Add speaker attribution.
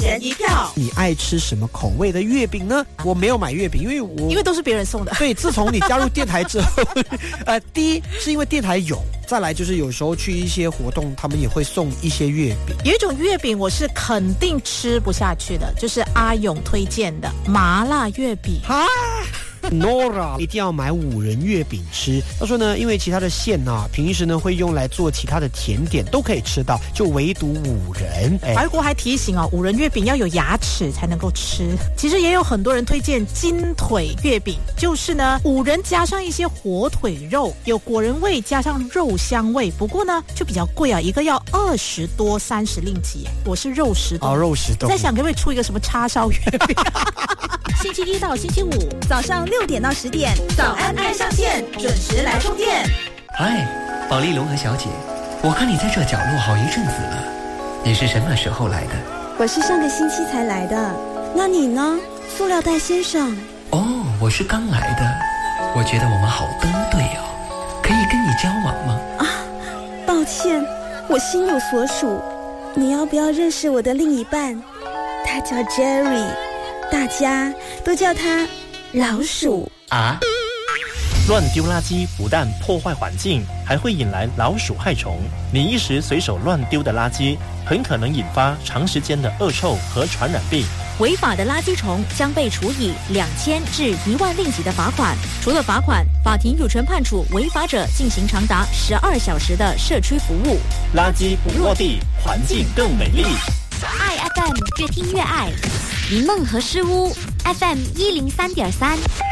Speaker 1: 人一票。
Speaker 2: 你爱吃什么口味的月饼呢？我没有买月饼，因为
Speaker 3: 都是别人送的。
Speaker 2: 对，自从你加入电台之后，第一是因为电台有，再来就是有时候去一些活动，他们也会送一些月饼。
Speaker 3: 有一种月饼我是肯定吃不下去的，就是阿勇推荐的麻辣月饼。
Speaker 2: 哈，Nora 一定要买5仁月饼吃。他说呢，因为其他的馅啊，平时呢会用来做其他的甜点，都可以吃到，就唯独5仁。
Speaker 3: 白国还提醒5仁月饼要有牙齿才能够吃。其实也有很多人推荐金腿月饼，就是呢5仁加上一些火腿肉，有果仁味加上肉香味，不过呢就比较贵啊，一个要20多30令吉。我是肉食动物，
Speaker 2: 肉食动物。
Speaker 3: 在想可不可以出一个什么叉烧月饼？
Speaker 1: 星期一到星期五早上6点到10点，早安爱上线，准时来充电。
Speaker 4: 嗨，保利龙和小姐，我看你在这角落好一阵子了，你是什么时候来的？
Speaker 5: 我是上个星期才来的，那你呢，塑料袋先生？
Speaker 4: 哦，我是刚来的。我觉得我们好登对哦，可以跟你交往吗？
Speaker 5: 啊，抱歉，我心有所属。你要不要认识我的另一半？他叫 Jerry， 大家都叫他老鼠
Speaker 6: 啊。乱丢垃圾不但破坏环境，还会引来老鼠害虫。你一时随手乱丢的垃圾，很可能引发长时间的恶臭和传染病。
Speaker 7: 违法的垃圾虫将被处以2000至1万令吉的罚款。除了罚款，法庭有权判处违法者进行长达12小时的社区服务。
Speaker 6: 垃圾不落地，环境更美丽。
Speaker 7: 爱 FM 越听越爱，林梦和诗屋 FM103.3。